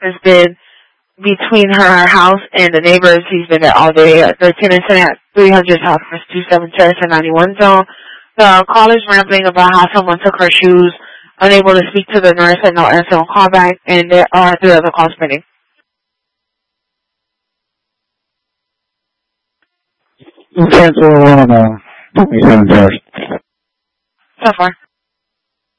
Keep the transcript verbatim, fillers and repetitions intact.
has been between her house and the neighbors. He's been there all day. thirteen incident at three hundred Southwest two seven Terrace and ninety-one zone. The caller's rambling about how someone took her shoes, unable to speak to the nurse and no answer on callback, and there are three other calls pending. ten four one, uh, twenty-seven Terrace. So far.